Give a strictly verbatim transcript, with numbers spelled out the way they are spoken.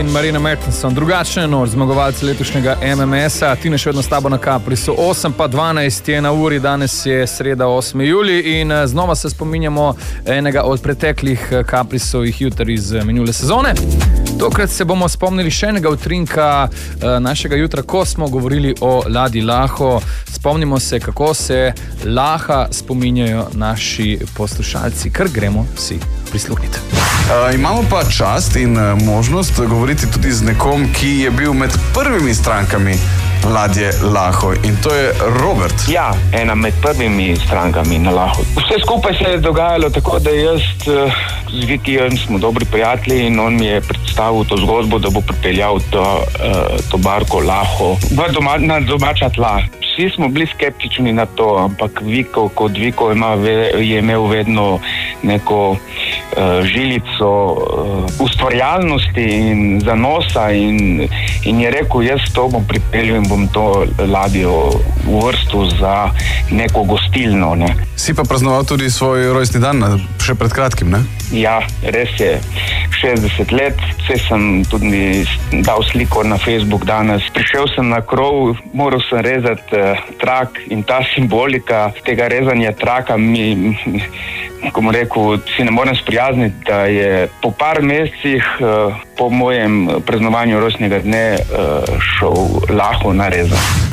in Marina Mertenson, drugačen nor, zmagovalci letošnjega M M S-a. Tine še vedno s tabo na Caprisu. osem pa dvanajst je na uri, danes je sreda osmi julij in znova se spominjamo enega od preteklih Caprisovih jutr iz minule sezone. Tokrat se bomo spomnili še enega utrinka našega jutra, ko smo govorili o Ladi Laho. Spomnimo se, kako se Laha spominjajo naši poslušalci, kar gremo vsi prisluhniti. Uh, imamo pa čast in uh, možnost govoriti tudi z nekom, ki je bil med prvimi strankami Ladje Laho, in to je Robert. Ja, ena med prvimi strankami na Lahu. Vse skupaj se je dogajalo tako, da jaz z Vikijem smo dobri prijatelji in on mi je predstavil to zgodbo, da bo pripeljal to, uh, to barko Laho v doma, na domača tla. Vsi smo bili skeptični na to, ampak Viko kot Viko ima, je imel vedno neko uh, žilico uh, ustvarjalnosti in zanosa in, in je rekel, jaz to bom pripeljal in bom to ladjo uvrstil za neko gostilno. Ne. Si pa praznoval tudi svoj rojstni dan, še pred kratkim, ne? Ja, res je. šestdeset let, vse sem tudi dal sliko na Facebook danes. Prišel sem na krov, moral sem rezati uh, trak in ta simbolika tega rezanja traka mi, ko mu rekel, si ne morem sprijazniti, da je po par mesecih uh, po mojem praznovanju rojstnega dne uh, šel Laho narezati.